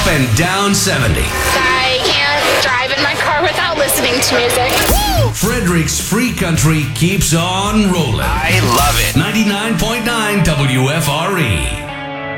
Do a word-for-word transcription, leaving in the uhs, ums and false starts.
Up and down seventy. I can't drive in my car without listening to music. Woo! Frederick's Free Country keeps on rolling. I love it. ninety-nine point nine W F R E.